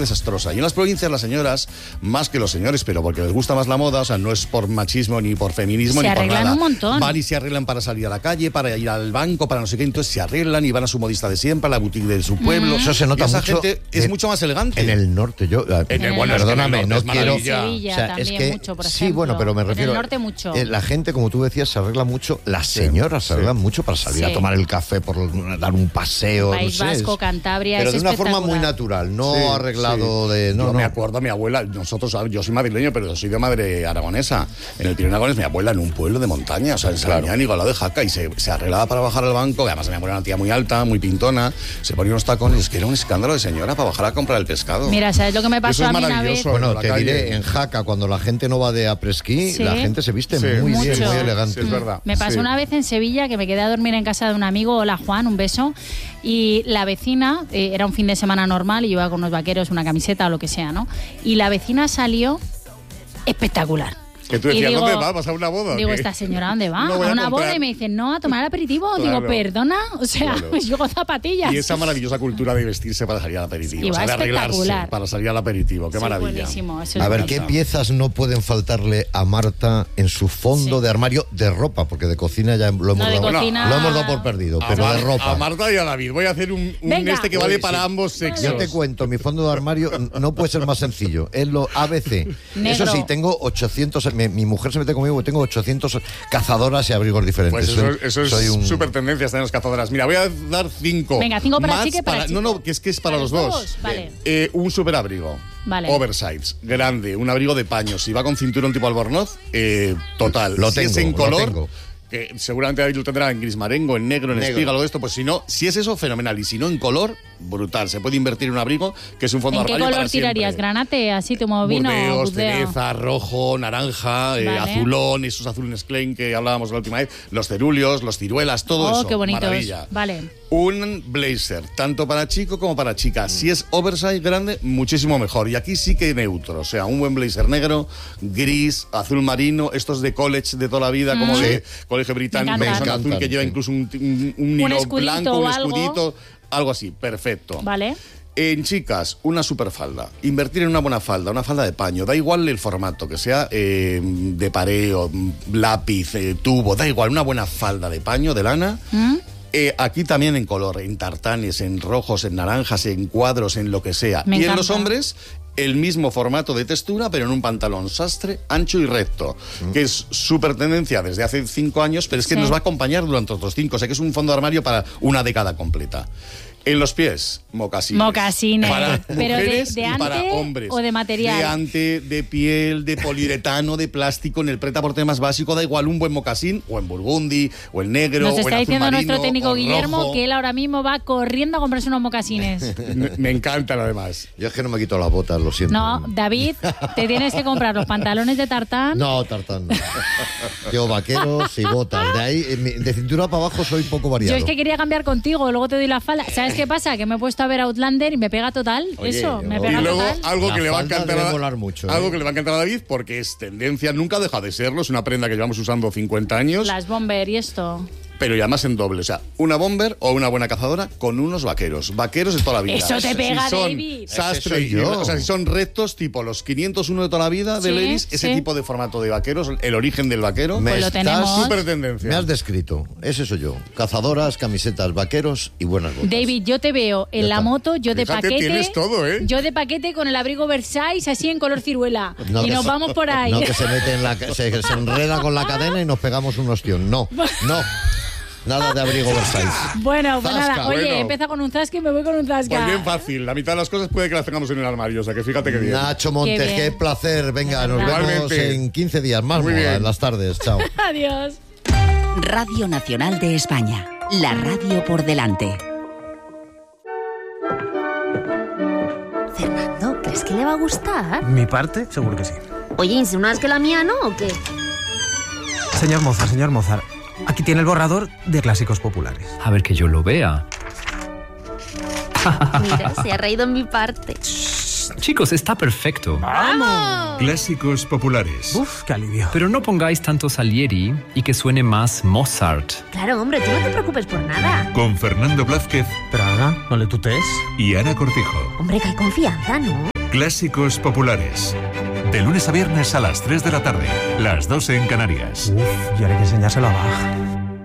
desastrosa. Y en las provincias las señoras, más que los señores, pero porque les gusta más la moda, o sea, no es por machismo ni por feminismo ni por nada. Se arreglan un montón. Van y se arreglan para salir a la calle, para ir al banco, para no sé qué, entonces se arreglan y van a su modista de siempre, a la boutique de su pueblo. Eso se nota y esa mucho. gente es mucho más elegante. En el norte, bueno, perdóname, no quiero. Sevilla también mucho, por ejemplo. Sí, bueno, pero me refiero. En el norte mucho. La gente, como tú decías, se arregla mucho. Las señoras se arreglan mucho para salir a tomar el café, por dar un paseo. País Vasco, Cantabria, pero es de una forma espectacular. muy natural, no arreglado de. No, yo me acuerdo a mi abuela, yo soy madrileño, pero soy de madre aragonesa. En el Pirineo Aragonés, mi abuela en un pueblo de montaña, o sea, en Sarañán y Golado de Jaca, y se arreglaba para bajar al banco, que además mi abuela era una tía muy alta, muy pintona, se ponía unos tacones, que era un escándalo de señora para bajar a comprar el pescado. Mira, ¿sabes lo que me pasó a mí una vez? Bueno, te diré, en Jaca, cuando la gente no va de après-ski, la gente se viste muy bien, muy elegante. Es verdad. Me pasó una vez en Sevilla que me quedé a dormir en casa de un amigo, hola Juan, un beso, y la vecina, era un fin de semana normal y yo iba con unos vaqueros, una camiseta o lo que sea, ¿no? Y la vecina salió espectacular. Que tú decías, ¿dónde va? ¿Vas a una boda? Digo, ¿esta señora dónde va? No a una comprar. boda, y me dicen, no, a tomar aperitivo. Claro. Digo, perdona, o sea, yo con zapatillas. Y esa maravillosa cultura de vestirse para salir al aperitivo, o sea, de arreglarse para salir al aperitivo, qué maravilla. Buenísimo, a ver, ¿qué piezas no pueden faltarle a Marta en su fondo de armario de ropa? Porque de cocina ya lo hemos dado por perdido, pero de ropa. A Marta y a David, voy a hacer un que vale para ambos sexos. Yo te cuento, mi fondo de armario no puede ser más sencillo, es lo ABC. Eso sí, tengo 800, mi mujer se mete conmigo, tengo 800 cazadoras y abrigos diferentes. Pues eso es súper tendencia, están las cazadoras. Mira, voy a dar 5. Venga, 5 para chica y para chico. No, que es para los dos. Vale. Un superabrigo. Vale. Oversize, grande, un abrigo de paño. Si va con cinturón tipo albornoz, total. Lo tengo, es en color, lo tengo. Que seguramente David lo tendrá en gris marengo, en negro, en espiga, algo de esto, pues si es eso, fenomenal. Y si no, en color, brutal. Se puede invertir en un abrigo que es un fondo de armario para siempre. ¿En qué color tirarías? ¿Granate? ¿Así como vino? Burdeos, cereza, rojo, naranja, azulón, esos azules Klein que hablábamos la última vez, los ceruleos, los ciruelas, todo eso. Qué bonitos. Maravilla. Vale. Un blazer, tanto para chico como para chica. Si es oversize grande, muchísimo mejor. Y aquí sí que neutro. O sea, un buen blazer negro, gris, azul marino, estos de college de toda la vida, como de colegio británico, que son azul, que lleva incluso un hilo blanco, un escudito, algo así. Perfecto. Vale. En chicas, una superfalda. Invertir en una buena falda, una falda de paño. Da igual el formato, que sea de pareo, lápiz, tubo. Da igual, una buena falda de paño, de lana. Aquí también en color, en tartanes, en rojos, en naranjas, en cuadros, en lo que sea. Me y encanta. en los hombres, el mismo formato de textura, pero en un pantalón sastre, ancho y recto, que es súper tendencia desde hace 5 años, pero es que nos va a acompañar durante otros 5, o sea que es un fondo de armario para una década completa. En los pies, mocasines. Mocasines. Para pero mujeres de y ante para hombres. ¿O de material? De ante, de piel, de poliuretano, de plástico, en el prêt-à-porter más básico, da igual un buen mocasín, o en burgundy, o en negro, Nos o en está azul diciendo marino, nuestro técnico o Guillermo rojo. que él ahora mismo va corriendo a comprarse unos mocasines. Me encantan además. Yo es que no me quito las botas, lo siento. No, David, te tienes que comprar los pantalones de tartán. No, tartán no. Yo vaqueros y botas. De ahí, de cintura para abajo soy poco variado. Yo es que quería cambiar contigo, luego te doy la falda. ¿Sabes qué pasa? Que me he puesto a ver Outlander y me pega total. Me pega Y luego total. algo que le va a encantar algo que le va a encantar a David, porque es tendencia, nunca deja de serlo, es una prenda que llevamos usando 50 años. Las bomber y esto. Pero y además en doble, o sea, una bomber o una buena cazadora con unos vaqueros de toda la vida. Eso te pega, si son David. sastre, o sea, si son rectos, tipo los 501 de toda la vida de Levi's, ese tipo de formato de vaqueros, el origen del vaquero, pues lo tenemos. Súper tendencia. Me has descrito, ese soy yo. Cazadoras, camisetas, vaqueros y buenas botas. David, yo te veo en la moto, yo de Fíjate, paquete. tienes todo, ¿eh? Yo de paquete con el abrigo Versailles así en color ciruela. No, y nos vamos por ahí. No, que se mete se enreda con la cadena y nos pegamos un ostión. No. Nada de abrigo Versailles. Bueno, pues Zasca, nada. Oye, bueno. empieza con un zasca y me voy con un zasca. Pues bien fácil, la mitad de las cosas puede que las tengamos en el armario, o sea que fíjate que bien. Nacho Montes, qué placer. Venga, nos vemos Igualmente. en 15 días más. Muy Moda, bien. en las tardes. Chao. Adiós. Radio Nacional de España. La radio por delante. Fernando, ¿crees que le va a gustar? ¿Mi parte? Seguro que sí. Oye, ¿insinúas que la mía no o qué? Señor Mozart, aquí tiene el borrador de clásicos populares. A ver que yo lo vea. Mira, se ha reído en mi parte. Chicos, está perfecto. ¡Vamos! Clásicos populares. Uf, qué alivio. Pero no pongáis tanto Salieri y que suene más Mozart. Claro, hombre, tú no te preocupes por nada. Con Fernando Blázquez Pero Ana, no le tutees. y Ana Cortijo. Hombre, que hay confianza, ¿no? Clásicos populares. De lunes a viernes a las 3 de la tarde, las 2 en Canarias. Uf, y ahora hay que enseñárselo a Bach.